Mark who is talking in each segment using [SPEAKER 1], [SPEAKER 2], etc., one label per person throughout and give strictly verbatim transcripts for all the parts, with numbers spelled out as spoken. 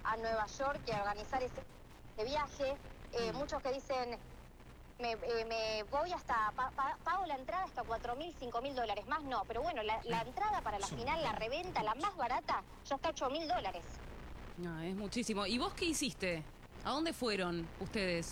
[SPEAKER 1] a Nueva York y a organizar ese, ese viaje. Eh, muchos que dicen, me, eh, me voy hasta, pa, pa, pago la entrada hasta cuatro mil, cinco mil dólares, más no, pero bueno, la, la entrada para la final, la reventa, la más barata, ya está ocho mil dólares.
[SPEAKER 2] No, es muchísimo. ¿Y vos qué hiciste? ¿A dónde fueron ustedes?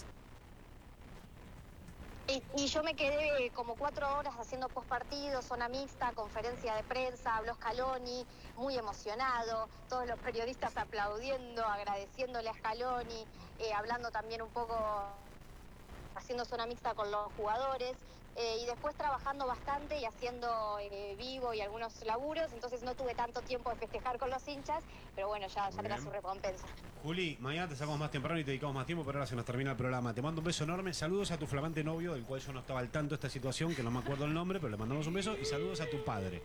[SPEAKER 1] Y, y yo me quedé como cuatro horas haciendo postpartido, zona mixta, conferencia de prensa, habló Scaloni, muy emocionado, todos los periodistas aplaudiendo, agradeciéndole a Scaloni, eh, hablando también un poco, haciendo zona mixta con los jugadores, eh, y después trabajando bastante y haciendo eh, vivo y algunos laburos, entonces no tuve tanto tiempo de festejar con los hinchas, pero bueno, ya, ya tendrá su recompensa.
[SPEAKER 3] Juli, mañana te sacamos más temprano y te dedicamos más tiempo, pero ahora se nos termina el programa. Te mando un beso enorme, saludos a tu flamante novio, del cual yo no estaba al tanto de esta situación, que no me acuerdo el nombre, pero le mandamos un beso, y saludos a tu padre.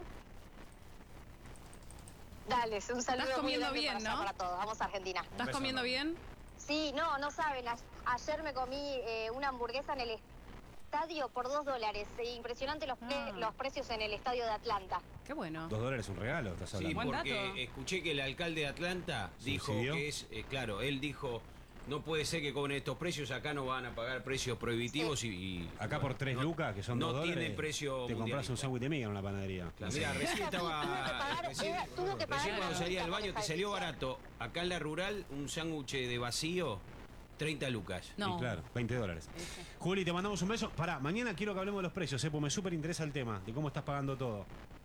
[SPEAKER 1] Dale, un saludo.
[SPEAKER 2] Estás comiendo
[SPEAKER 1] muy
[SPEAKER 2] bien,
[SPEAKER 1] para,
[SPEAKER 2] ¿no?
[SPEAKER 1] para todos, vamos a Argentina.
[SPEAKER 2] ¿Estás comiendo bien?
[SPEAKER 1] Sí, no, no saben, a, ayer me comí eh, una hamburguesa en el estadio por dos dólares, eh, impresionante los, pre,
[SPEAKER 2] Ah.
[SPEAKER 1] los precios en el estadio de Atlanta.
[SPEAKER 2] Qué bueno.
[SPEAKER 3] Dos dólares es un regalo, estás
[SPEAKER 4] Sí,
[SPEAKER 3] hablando.
[SPEAKER 2] Buen
[SPEAKER 4] porque
[SPEAKER 2] dato.
[SPEAKER 4] escuché que el alcalde de Atlanta dijo
[SPEAKER 3] ¿Subsidio?
[SPEAKER 4] que es, eh, claro, él dijo, no puede ser que cobren estos precios, acá no van a pagar precios prohibitivos y, y-
[SPEAKER 3] Acá por tres
[SPEAKER 4] no-
[SPEAKER 3] lucas, que son
[SPEAKER 4] no
[SPEAKER 3] dos dólares,
[SPEAKER 4] tiene precio
[SPEAKER 3] te compras un
[SPEAKER 4] mundialista.
[SPEAKER 3] sándwich de miga en una panadería.
[SPEAKER 4] Claro, mira, recién
[SPEAKER 1] Tuvo que
[SPEAKER 4] estaba.
[SPEAKER 1] pagar,
[SPEAKER 4] Recién,
[SPEAKER 1] eh, tuvo que pagar
[SPEAKER 4] recién cuando
[SPEAKER 1] la
[SPEAKER 4] salía del
[SPEAKER 1] multa
[SPEAKER 4] baño
[SPEAKER 1] por
[SPEAKER 4] te salió
[SPEAKER 1] esa
[SPEAKER 4] barato. Acá en la rural, un sándwich de vacío, treinta lucas.
[SPEAKER 2] No.
[SPEAKER 3] Y claro, veinte dólares. Juli, te mandamos un beso. Pará, mañana quiero que hablemos de los precios, eh, porque me súper interesa el tema, de cómo estás pagando todo.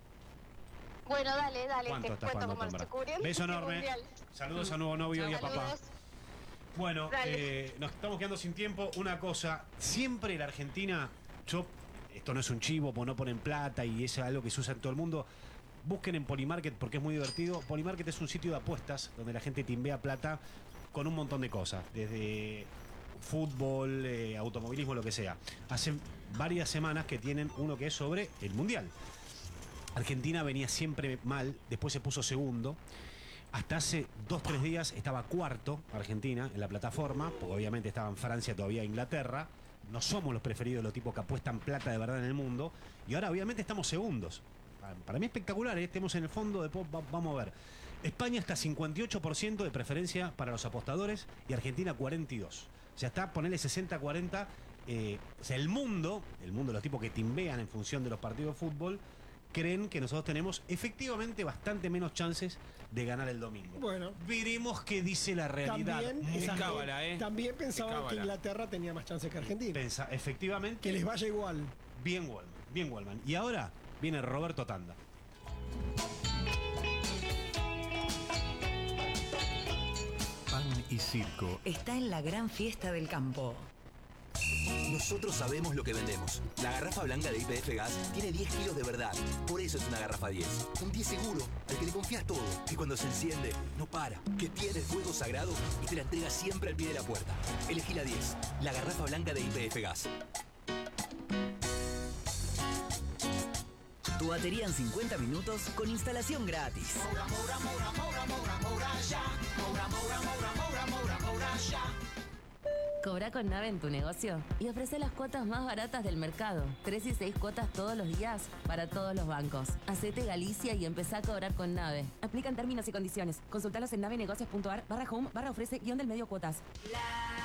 [SPEAKER 1] Bueno, dale, dale,
[SPEAKER 3] ¿Cuánto
[SPEAKER 1] te
[SPEAKER 3] estás
[SPEAKER 1] cuento
[SPEAKER 3] pagando
[SPEAKER 1] cómo lo
[SPEAKER 3] Tambra?
[SPEAKER 1] estoy cubriendo.
[SPEAKER 3] Beso
[SPEAKER 1] este
[SPEAKER 3] enorme.
[SPEAKER 1] mundial.
[SPEAKER 3] Saludos a nuevo novio y a papá.
[SPEAKER 1] Saludos.
[SPEAKER 3] Bueno,
[SPEAKER 1] Dale.
[SPEAKER 3] eh, nos estamos quedando sin tiempo. Una cosa, siempre la Argentina, yo, esto no es un chivo, pues no ponen plata y eso es algo que se usa en todo el mundo. Busquen en Polymarket porque es muy divertido. Polymarket es un sitio de apuestas donde la gente timbea plata con un montón de cosas, desde fútbol, eh, automovilismo, lo que sea. Hace varias semanas que tienen uno que es sobre el Mundial. Argentina venía siempre mal, después se puso segundo. Hasta hace dos, tres días estaba cuarto Argentina en la plataforma, porque obviamente estaban Francia, todavía Inglaterra. No somos los preferidos de los tipos que apuestan plata de verdad en el mundo. Y ahora obviamente estamos segundos. Para, para mí espectacular, ¿eh? Estemos en el fondo, después va, vamos a ver. España está cincuenta y ocho por ciento de preferencia para los apostadores y Argentina cuarenta y dos por ciento. O sea, está, ponele sesenta cuarenta. Eh, o sea, el mundo, el mundo de los tipos que timbean en función de los partidos de fútbol, creen que nosotros tenemos efectivamente bastante menos chances de ganar el domingo.
[SPEAKER 5] Bueno.
[SPEAKER 3] Veremos qué dice la realidad.
[SPEAKER 5] También,
[SPEAKER 3] Muy
[SPEAKER 4] Es
[SPEAKER 5] esa-
[SPEAKER 4] cábala, ¿eh?
[SPEAKER 5] también
[SPEAKER 4] Es
[SPEAKER 5] pensaban que
[SPEAKER 4] cábala.
[SPEAKER 5] Inglaterra tenía más chances que Argentina.
[SPEAKER 3] pensa- efectivamente,
[SPEAKER 5] Que les vaya igual.
[SPEAKER 3] bien Wallman, bien Wallman. Y ahora viene Roberto Tanda.
[SPEAKER 6] Pan y circo.
[SPEAKER 7] Está en la gran fiesta del campo.
[SPEAKER 8] Nosotros sabemos lo que vendemos. La garrafa blanca de Y P F Gas tiene diez kilos de verdad. Por eso es una garrafa diez. Un diez seguro, al que le confías todo. Que cuando se enciende, no para. Que tiene el fuego sagrado y te la entrega siempre al pie de la puerta. Elegí la diez. La garrafa blanca de Y P F Gas.
[SPEAKER 7] Tu batería en cincuenta minutos con instalación gratis.
[SPEAKER 9] Cobra con Nave en tu negocio y ofrece las cuotas más baratas del mercado. Tres y seis cuotas todos los días para todos los bancos. Hacete Galicia y empezá a cobrar con Nave. Aplican términos y condiciones. Consultalos en navenegocios punto ar barra home barra ofrece guión del medio cuotas.
[SPEAKER 7] La